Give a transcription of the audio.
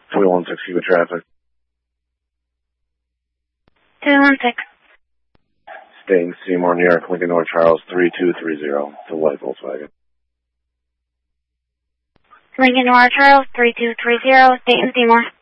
216 with traffic. 216. Staying Seymour, New York, Lincoln North Charles, 3230. It's a white Volkswagen. Lincoln North Charles, 3230, Dayton Seymour.